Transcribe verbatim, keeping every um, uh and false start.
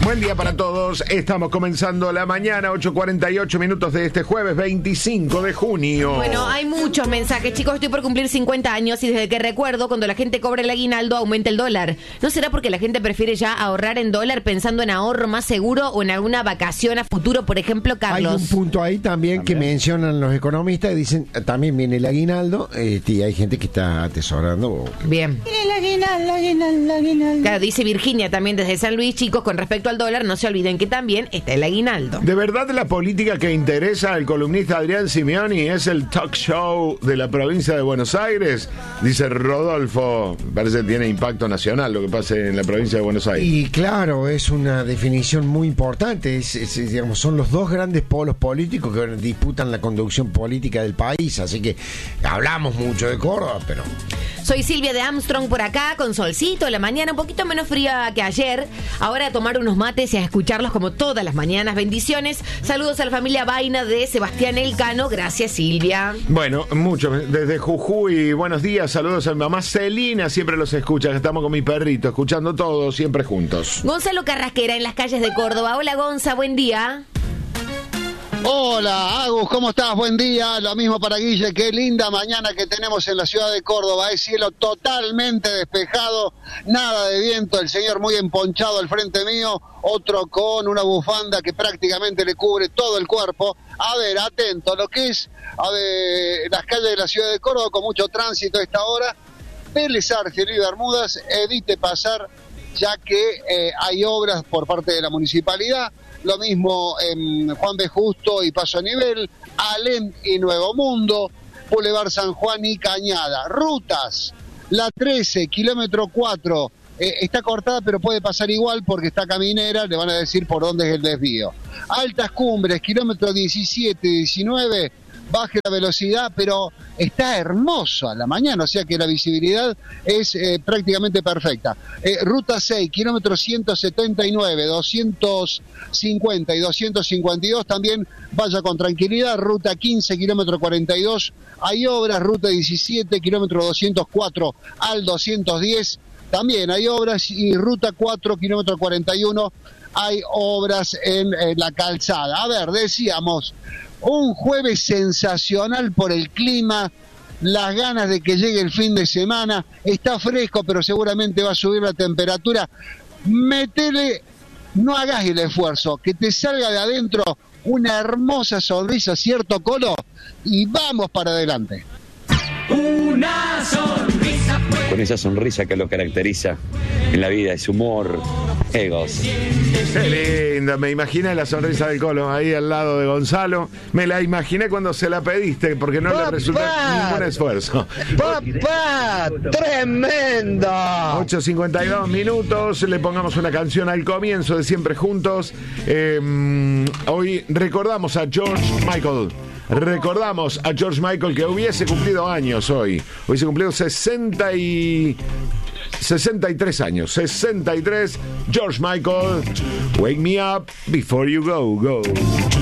Buen día para todos. Estamos comenzando la mañana, ocho cuarenta y ocho minutos de este jueves veinticinco de junio. Bueno, hay muchos mensajes, chicos. Estoy por cumplir cincuenta años y desde que recuerdo, cuando la gente cobra el aguinaldo, aumenta el dólar. ¿No será porque la gente prefiere ya ahorrar en dólar pensando en ahorro más seguro o en alguna vacación a futuro, por ejemplo, Carlos? Hay un punto ahí también, también. que mencionan los economistas y dicen, también viene el aguinaldo, eh, y hay gente que está atesorando. Bien. El aguinaldo, aguinaldo, aguinaldo. Claro, dice Virginia también desde San Luis, chicos, con respecto al dólar, no se olviden que también está el aguinaldo. De verdad, la política que interesa al columnista Adrián Simeoni es el talk show de la provincia de Buenos Aires, dice Rodolfo. Parece que tiene impacto nacional lo que pase en la provincia de Buenos Aires. Y claro, es una definición muy importante. Es, es, digamos, son los dos grandes polos políticos que disputan la conducción política del país, así que hablamos mucho de Córdoba, pero... Soy Silvia de Armstrong por acá, con solcito, la mañana un poquito menos fría que ayer. Ahora a tomar unos mates y a escucharlos como todas las mañanas. Bendiciones. Saludos a la familia Vaina de Sebastián Elcano. Gracias, Silvia. Bueno, mucho. Desde Jujuy, buenos días. Saludos a mi mamá Celina, siempre los escucha. Estamos con mi perrito, escuchando todo, siempre juntos. Gonzalo Carrasquera en las calles de Córdoba. Hola, Gonza, buen día. Hola, Agus, ¿cómo estás? Buen día. Lo mismo para Guille. Qué linda mañana que tenemos en la ciudad de Córdoba. Es cielo totalmente despejado, nada de viento. El señor muy emponchado al frente mío, otro con una bufanda que prácticamente le cubre todo el cuerpo. A ver, atento, lo que es a ver, las calles de la ciudad de Córdoba con mucho tránsito a esta hora. Vélez Arfiel y Bermudas, evite pasar, ya que eh, hay obras por parte de la municipalidad. Lo mismo en Juan B. Justo y Paso a Nivel, Alem y Nuevo Mundo, Boulevard San Juan y Cañada. Rutas, la trece, kilómetro cuatro, eh, está cortada pero puede pasar igual porque está caminera, le van a decir por dónde es el desvío. Altas Cumbres, kilómetro diecisiete, diecinueve, baje la velocidad, pero está hermoso a la mañana, o sea que la visibilidad es eh, prácticamente perfecta. Eh, ruta seis, kilómetros ciento setenta y nueve, doscientos cincuenta y doscientos cincuenta y dos, también vaya con tranquilidad. Ruta quince, kilómetro cuarenta y dos, hay obras. Ruta diecisiete, kilómetro doscientos cuatro al doscientos diez, también hay obras. Y ruta cuatro, kilómetro cuarenta y uno, hay obras en, en la calzada. A ver, decíamos... Un jueves sensacional por el clima, las ganas de que llegue el fin de semana. Está fresco, pero seguramente va a subir la temperatura. Métele, no hagas el esfuerzo, que te salga de adentro una hermosa sonrisa, ¿cierto, Colo? Y vamos para adelante. Una sonrisa. Con esa sonrisa que lo caracteriza en la vida, ese humor, egos. Qué linda, me imaginé la sonrisa del Colo ahí al lado de Gonzalo. Me la imaginé cuando se la pediste, porque no ¡Papá! le resultó ningún esfuerzo. ¡Papá! ¡Tremendo! ocho cincuenta y dos minutos, le pongamos una canción al comienzo de Siempre Juntos. Eh, hoy recordamos a George Michael. Recordamos a George Michael, que hubiese cumplido años hoy. Hubiese cumplido sesenta y... sesenta y tres años. sesenta y tres, George Michael. Wake me up before you go, go.